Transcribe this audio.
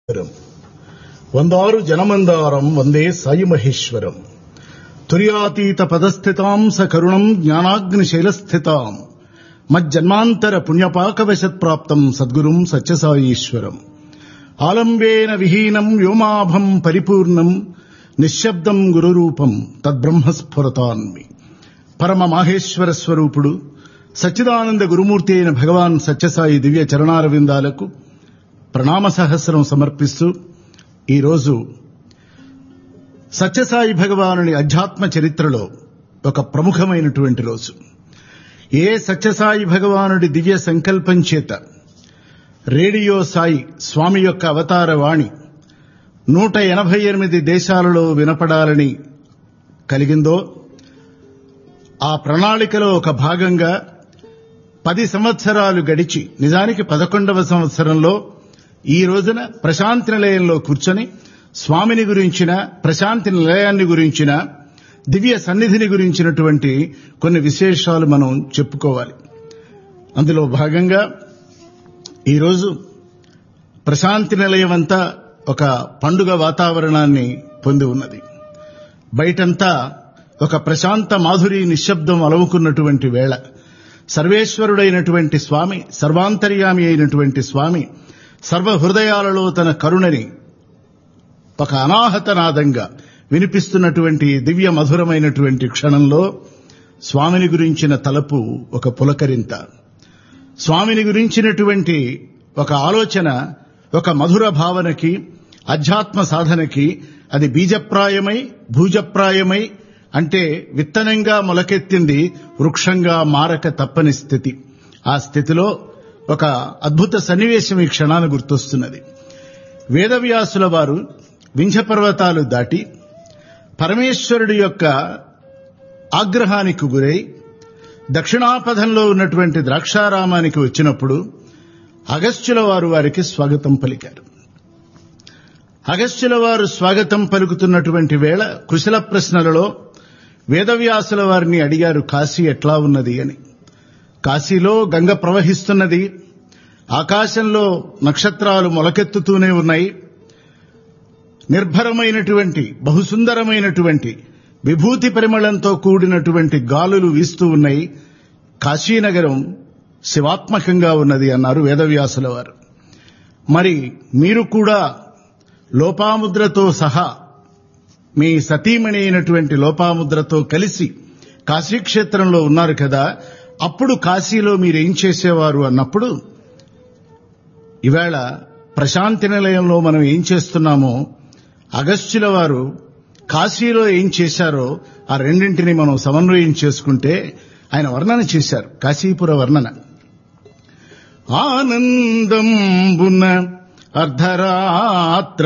వందారు జనమందారం వందే సాయి మహేశ్వరం. తుర్యాతీత పదస్థితాం సకరుణం జ్ఞానాగ్నిశైలస్థితాం మజ్జన్మాంతర పుణ్యపాకవశత్ప్రాప్తం సద్గురుం సత్యసాయీశ్వరం. ఆలంబేన విహీనం వ్యోమాభం పరిపూర్ణం నిశ్శబ్దం గురురూపం తద్బ్రహ్మస్ఫురతాన్మి. పరమ మాహేశ్వర స్వరూపుడు సచ్చిదానంద గురుమూర్తి అయిన భగవాన్ సత్యసాయి దివ్య చరణారవిందాలకు ప్రణామ సహస్రం సమర్పిస్తూ ఈరోజు సత్యసాయి భగవానుని అధ్యాత్మ చరిత్రలో ఒక ప్రముఖమైనటువంటి రోజు. ఏ సత్యసాయి భగవానుడి దివ్య సంకల్పం చేత రేడియో సాయి స్వామి యొక్క అవతార వాణి 188 దేశాలలో వినపడాలని కలిగిందో ఆ ప్రణాళికలో ఒక భాగంగా 10 సంవత్సరాలు గడిచి నిజానికి 11వ సంవత్సరంలో ఈ రోజున ప్రశాంతి నిలయంలో కూర్చొని స్వామిని గురించిన, ప్రశాంతి నిలయాన్ని గురించిన, దివ్య సన్నిధిని గురించినటువంటి కొన్ని విశేషాలు మనం చెప్పుకోవాలి. అందులో భాగంగా ఈరోజు ప్రశాంతి నిలయం అంతా ఒక పండుగ వాతావరణాన్ని పొంది ఉన్నది. బయటంతా ఒక ప్రశాంత మాధురి నిశ్శబ్దం అలవుకున్నటువంటి వేళ సర్వేశ్వరుడైనటువంటి స్వామి, సర్వాంతర్యామి అయినటువంటి స్వామి సర్వ హృదయాలలో తన కరుణని ఒక అనాహతనాదంగా వినిపిస్తున్నటువంటి దివ్య మధురమైనటువంటి క్షణంలో స్వామిని గురించిన తలపు ఒక పులకరింత, స్వామిని గురించినటువంటి ఒక ఆలోచన, ఒక మధుర భావనకి, అధ్యాత్మ సాధనకి అది బీజప్రాయమై భూజప్రాయమై అంటే విత్తనంగా మొలకెత్తింది వృక్షంగా మారక తప్పని స్థితి. ఆ స్థితిలో ఒక అద్భుత సన్నివేశం ఈ క్షణాన గుర్తొస్తున్నది. వేదవ్యాసుల వారు వింధ్య పర్వతాలు దాటి పరమేశ్వరుడి యొక్క ఆగ్రహానికి గురై దక్షిణాపథంలో ఉన్నటువంటి ద్రాక్షారామానికి వచ్చినప్పుడు అగస్త్యుల వారు వారికి స్వాగతం పలికారు. అగస్త్యుల వారు స్వాగతం పలుకుతున్నటువంటి వేళ కుశల ప్రశ్నలలో వేదవ్యాసుల వారిని అడిగారు, కాశీ ఎట్లా ఉన్నది అని. కాశీలో గంగ ప్రవహిస్తున్నది, ఆకాశంలో నక్షత్రాలు మొలకెత్తుతూనే ఉన్నాయి, నిర్భరమైనటువంటి బహుసుందరమైనటువంటి విభూతి పరిమళంతో కూడినటువంటి గాలులు వీస్తూ ఉన్నాయి, కాశీనగరం శివాత్మకంగా ఉన్నది అన్నారు వేదవ్యాసుల వారు. మరి మీరు కూడా లోపాముద్రతో సహా మీ సతీమణి అయినటువంటి లోపాముద్రతో కలిసి కాశీక్షేత్రంలో ఉన్నారు కదా, అప్పుడు కాశీలో మీరేం చేసేవారు అన్నప్పుడు ఇవాళ ప్రశాంతి నిలయంలో మనం ఏం చేస్తున్నామో అగస్త్యుల వారు కాశీలో ఏం చేశారో ఆ రెండింటిని మనం సమన్వయం చేసుకుంటే ఆయన వర్ణన చేశారు, కాశీపుర వర్ణన. ఆనందంబున అర్ధరాత్ర